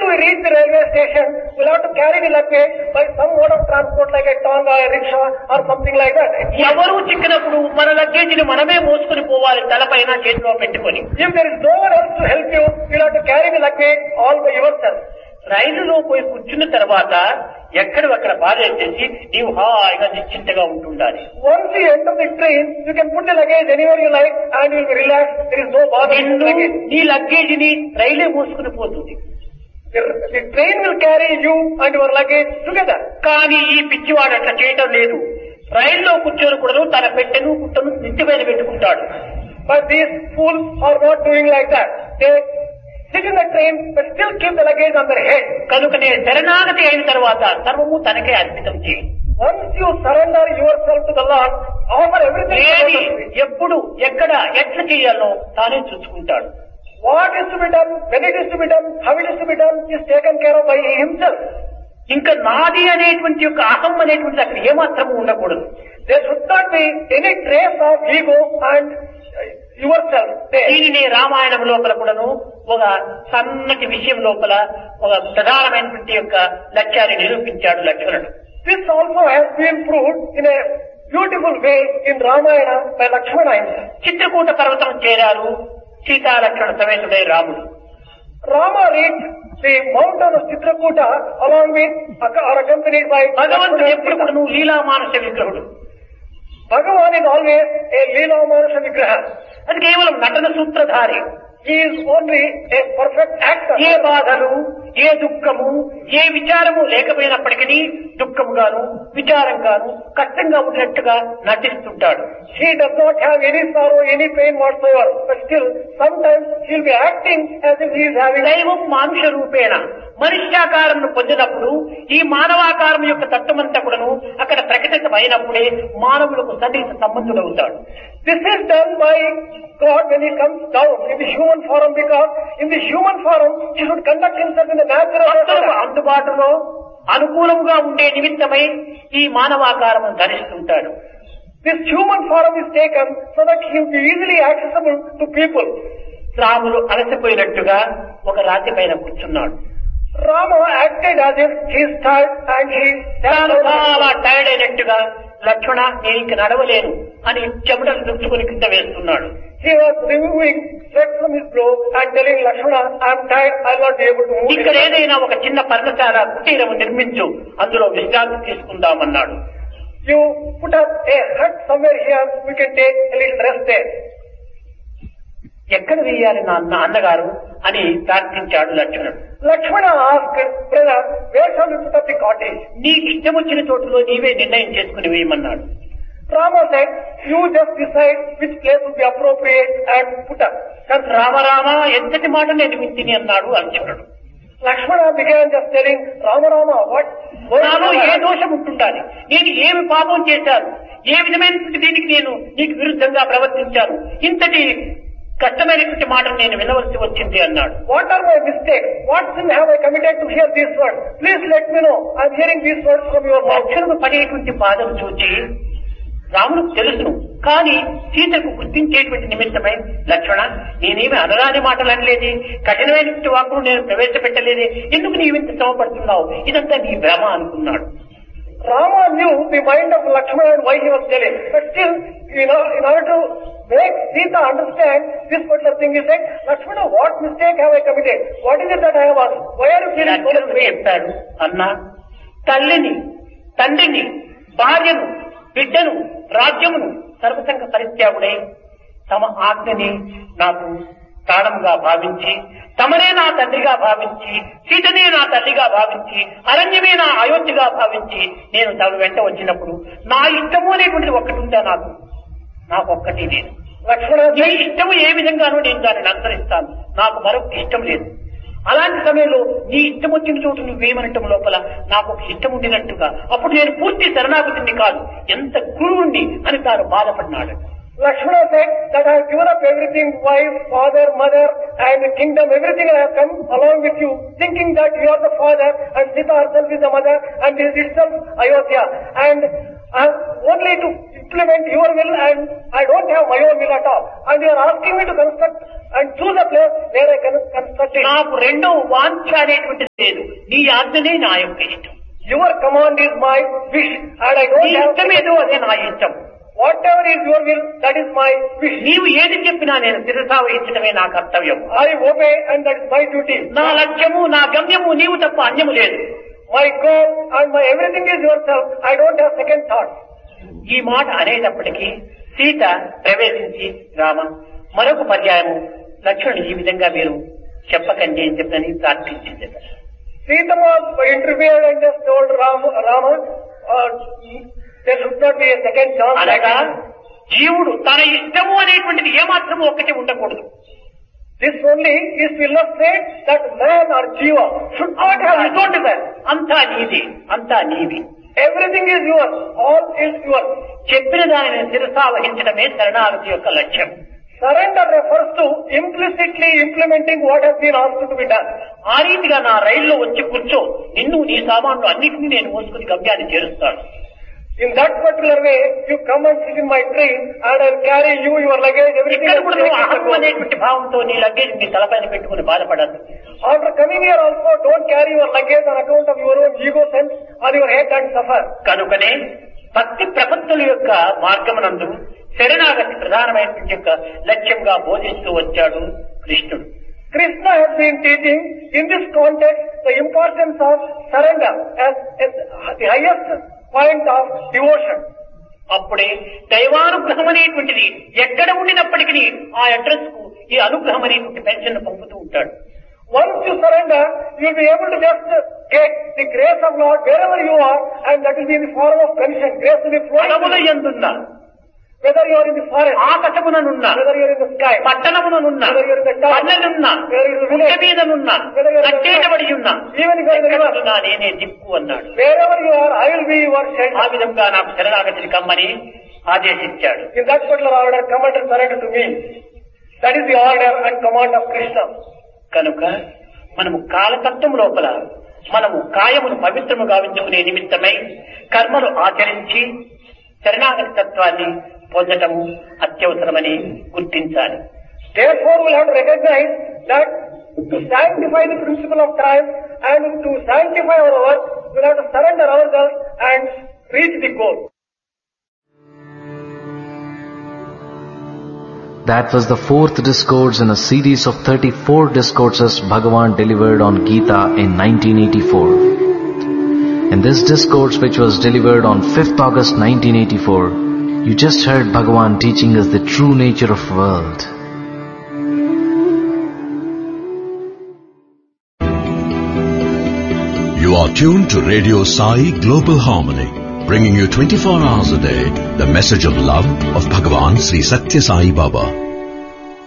we reach the railway station, we'll have to carry the luggage by some mode of transport like a tonga, a rickshaw or something like that. ఎవరు చిక్కినప్పుడు మన లగేజీని మనమే మోసుకుని పోవాలి తలపైన చేతిలో పెట్టుకొని. If there is no one else to help you, you'll have to carry the luggage all by yourself. రైలులో పోయి కూర్చున్న తర్వాత ఎక్కడక్కడ బాధేసేసి నీవు హాయిగా నిశ్చింతగా ఉంటుండాలి. Once you enter the train, you can put the luggage anywhere you like and you will be relaxed. There is no bother with the luggage. నీ లగేజీని రైలే మోసుకుని పోతుంది. The train will carry you and your luggage together. కానీ ఈ పిచ్చివాడు అట్లా చేయటం లేదు. రైల్లో కూర్చొని కూడా తన పెట్టెను పుట్టను నెత్తిపైన పెట్టుకుంటాడు. But these fools are not doing like that. They sit in the train but still keep the luggage on their head. కనుకనే శరణాగతి అయిన తర్వాత సర్వము తనకే అర్పితం చేయి. Once you surrender yourself to the Lord, offer everything to ఏది the Lord. ఎప్పుడు ఎక్కడ ఎట్లా చేయాలో తానే చూసుకుంటాడు. What is to be done, when it is to be done, how it is to be done is taken care of by himself. ఇంకా నాది అనేటువంటి యొక్క అహం అనేటువంటి అక్కడ ఏమాత్రము ఉండకూడదు. There should not be any trace of ego and yourself there. దీనిని రామాయణం లోపల కూడాను ఒక సన్నటి విషయం లోపల ఒక ప్రధానమైనటువంటి యొక్క లక్ష్యాన్ని నిరూపించాడు లక్ష్మణుడు. This also has been proved in a beautiful way in Ramayana by Lakshmana himself. Chitrakoot పర్వతం చేరారు సీతాలక్ష్మణ సమేతుడై రాముడు. Rama reached the mountain of Chitrakuta along with or accompanied by భగవంతుడు Lakshmana ఎప్పుడు and కూడా నువ్వు లీలామానుష విగ్రహుడు. Bhagavan is always a Leela Manusha Vigraha. అది కేవలం నటన సూత్రధారి. He is only a perfect actor. ఏ బాధలు ఏ దుఃఖము ఏ విచారము లేకపోయినప్పటికీ దుఃఖముగాను విచారంగాను కష్టంగా ఉన్నట్టుగా నటిస్తుంటాడు. He does not have any sorrow, any pain whatsoever. But still, sometimes he will be acting as if he is having. దైవం మానుష రూపేణ మనుష్యాకారం పొందినప్పుడు ఈ మానవాకారం యొక్క తత్వమంతా కూడాను అక్కడ ప్రకటితమైనప్పుడే మానవులకు సన్నిహిత సంబంధుడవుతాడు. This is done by God when he comes down in the human form, because in the human form he should conduct himself in the natural భక్తులకు order. అందుబాటులో అనుకూలంగా ఉండే నిమిత్తమై ఈ మానవాకారం ధరిస్తుంటాడు. This human form is taken so that he will be easily accessible to people. Ramulu అలసిపోయినట్టుగా ఒక రాతి పైన కూర్చున్నాడు. Rama acted as if he is tired and he తాను చాలా టైర్డ్ అయినట్టుగా లక్ష్మణ నేను ఇంక నడవలేను అని చెమటలు దుచ్చుకుని కింద వేస్తున్నాడు. He was removing sweat from his brow and telling Lakshmana, I am tired, I will not be able to move. ఇక్కడ ఏదైనా ఒక చిన్న పర్ణశాల కుటీరం నిర్మించు అందులో విశ్రాంతి తీసుకుందామన్నాడు. You put up a hut somewhere here, we can take a little rest there. ఎక్కడ వేయాలి నా అన్నగారు అని ప్రార్థించాడు లక్ష్మణుడు. Lakshmana asked, brother, where shall we put up the cottage? నీకు ఇష్టం వచ్చిన చోటులో నీవే నిర్ణయం చేసుకుని వేయమన్నాడు. Rama said, you just decide which place would be appropriate and put up. రామరామ ఎంతటి మాట నేను వింటిని అన్నాడు లక్ష్మణుడు. Lakshmana began just telling, Rama, what? నాలో ఏ దోషం ఉంటుండాలి, నేను ఏమి పాపం చేశాను, ఏ విధమైనటువంటి దీనికి నేను నీకు విరుద్ధంగా ప్రవర్తించాను, ఇంతటి కష్టమైనటువంటి మాటను నేను వినవలసి వచ్చింది అన్నాడు. What are my mistakes? What sin have I committed to hear these words? Please let me know. I am hearing these words from your mouth. లక్ష్మణుడు పడేటువంటి బాధను చూచి రాముడికి తెలుసును, కానీ సీతకు గుర్తించేటువంటి నిమిత్తమై లక్ష్మణ నేనేమి అనరాని మాటలు అనలేదే, కఠినమైనటువంటి వాక్కును నేను ప్రవేశపెట్టలేదే, ఎందుకు నీవింత శ్రమపడుతున్నావు, ఇదంతా నీ భ్రమ అనుకున్నాడు. Rama knew the mind of Lakshmana and why he was telling. But still, in order to make Sita understand this particular thing, he said, Lakshmana, what mistake have I committed? What is it that I have asked? Why are you feeling so లక్ష్మణుడు pain? చెప్పాడు, అన్నా తల్లిని తండ్రిని భార్యను బిడ్డను రాజ్యమును సర్వసంగ పరిత్యాగుడై తమ ఆజ్ఞని నాకు ప్రాణంగా భావించి తమనే నా తండ్రిగా భావించి సీతనే నా తల్లిగా భావించి అరణ్యమే నా అయోధ్యగా భావించి నేను తమ వెంట వచ్చినప్పుడు నా ఇష్టము అనేటువంటిది ఒక్కటి ఉందా, నాకు ఒక్కటి లేదు. Lakshmana నీ said, ఇష్టము ఏ విధంగానూ నేను దానిని అనుసరిస్తాను, నాకు మరొక ఇష్టం లేదు. అలాంటి సమయంలో నీ ఇష్టం వచ్చిన చోటు నువ్వేమనటం లోపల నాకు ఒక ఇష్టం ఉండినట్టుగా అప్పుడు నేను పూర్తి శరణాగతిని కాదు ఎంత గురువుండి అని తాను బాధపడినాడు. Lakshmana said that I have given up everything, wife, father, mother and kingdom, everything I have come along with you, thinking that you are the father and Sita herself is the mother and this is itself Ayodhya. And I'm only to implement your will and I don't have my own will at all. And you are asking me to construct and choose a place where I can construct it. నాకు రెండో వాంఛ అనేటువంటిది లేదు. నీ ఆజ్ఞనే నా యొక్క ఇష్టం. Your command is my wish and I don't నీ have... ఇష్టమేదో అదే నా ఇష్టం. Whatever is your will, that is my wish. నీవు ఏది చెప్పినా నేను శిరసా వహించడమే నా కర్తవ్యం. I obey and that is my duty. నా లక్ష్యము నా గమ్యము నీవు తప్ప అన్యము లేదు. My goal and my everything is yourself. I don't have second thought. ఈ మాట అనేటప్పటికీ సీత ప్రవేశించి రామ మరొక పర్యాయము లక్ష్మణుడు ఈ విధంగా మీరు చెప్పకండి అని చెప్పని ప్రార్థించింది. Sitama interfered and just told Rama, there should not be a second chance. అనగా జీవుడు తన ఇష్టము అనేటువంటిది ఏమాత్రము ఒక్కటి ఉండకూడదు. This only is to illustrate that man or jiva should not have his own desire. అంతా నీది, అంతా నీవి. Everything is yours. All is yours. చెప్పిన దానిని శిరసా వహించడమే శరణాగతి యొక్క లక్ష్యం. Surrender refers to implicitly implementing what has been asked to be done. ఆ రీతిగా నా రైల్లో వచ్చి కూర్చో, నిన్ను నీ సామాన్లు అన్నింటినీ నేను మోసుకుని గమ్యాన్ని చేరుస్తాను. In that particular way, you come and sit in my train and I'll carry you, your luggage, everything. ఇక్కడ కూడా నువ్వు అహం అనేటువంటి భావంతో నీ లగేజ్ నీ తలపైన పెట్టుకుని బాధపడద్దు. After coming here also, don't carry your luggage on account of your own ego sense on your head and suffer. కనుకనే భక్తి ప్రపత్తుల యొక్క మార్గమునందు శరణాగతి ప్రధానమైనటువంటి యొక్క లక్ష్యంగా బోధిస్తూ వచ్చాడు కృష్ణుడు. Krishna has been teaching in this context the importance of surrender as the highest point of devotion. అప్పుడే దైవానుగ్రహం అనేటువంటిది ఎక్కడ ఉండినప్పటికీ ఆ అడ్రస్ కు ఈ అనుగ్రహం అనేటువంటి పెన్షన్ పంపుతూ ఉంటాడు. Once you surrender, you will be able to just get the grace of Lord wherever you are, and that will be in the form of pension. Grace will be flowing. అడవుల యందున్నా, whether you are in the forest, ఆకాశముననున్నా, whether you are in the sky, పట్టణముననున్నా, whether you are in the town, పల్లెనున్నా, whether you are in the గుట్ట village, మీదనున్నా, కట్టేటబడి ఉన్నా, even if you are in the river, ఎక్కడున్నా నేనే దిక్కు అన్నాడు. wherever you are, I will be your ఆ shelter. విధంగా నాకు శరణాగతిని కమ్మని ఆదేశించాడు. In that particular order, come and surrender to me. That is the order and command of Krishna. కనుక మనము కాలతత్వం లోపల మనము కాయమును పవిత్రము గావించుకునే నిమిత్తమై కర్మలు ఆచరించి శరణాగతి తత్వాన్ని పొందటము అత్యవసరమని గుర్తించాలి. Therefore, we will have to recognize that to sanctify the principle of time and to sanctify our work, we will have to surrender ourselves and reach the goal. That was the fourth discourse in a series of 34 discourses Bhagavan delivered on Gita in 1984. In this discourse, which was delivered on 5th August 1984, you just heard Bhagavan teaching us the true nature of world. You are tuned to Radio Sai Global Harmony, bringing you 24 hours a day the message of love of Bhagavan Sri Satya Sai Baba.